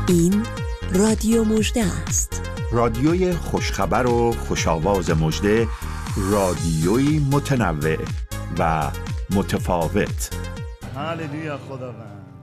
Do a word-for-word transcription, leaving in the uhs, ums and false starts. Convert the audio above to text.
این رادیو مژده است. رادیوی خوشخبر و خوشاواز مژده، رادیوی متنوع و متفاوت. هاللویا خداوند.